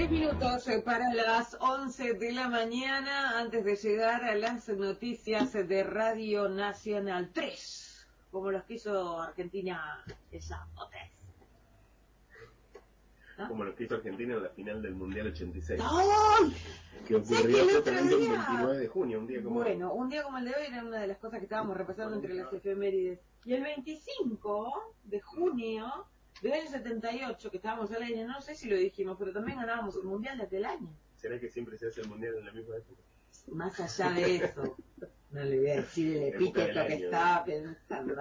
10 minutos para las 11 de la mañana, antes de llegar a las noticias de Radio Nacional 3, como los que hizo Argentina esa o 3. ¿No? Como lo que hizo Argentina en la final del Mundial 86. ¡Ay! Que ocurrió justamente el 29 de junio, un día como Bueno, un día como el de hoy era una de las cosas que estábamos repasando entre las efemérides. Y el 25 de junio del año 78, que estábamos al año, no sé si lo dijimos, pero también ganábamos el Mundial de aquel año. ¿Será que siempre se hace el Mundial en la misma época? Más allá de eso, no le voy a decir el epíteto que estaba pensando.